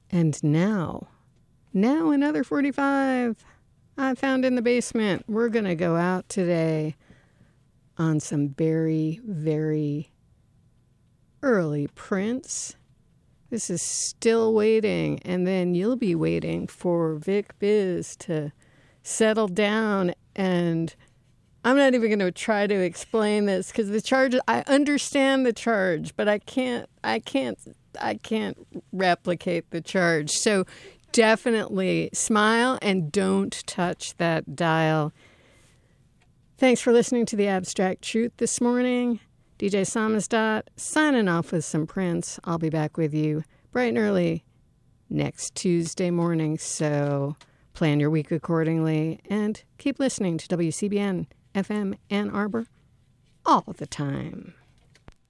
And now another 45 I found in the basement. We're going to go out today on some very, very early Prince. This is Still Waiting, and then you'll be waiting for Vic Biz to settle down. And I'm not even going to try to explain this because the charge, I understand the charge, but I can't replicate the charge. So definitely smile and don't touch that dial. Thanks for listening to The Abstract Truth this morning. DJ Samizdat signing off with some Prince. I'll be back with you bright and early next Tuesday morning. So plan your week accordingly and keep listening to WCBN FM Ann Arbor all the time.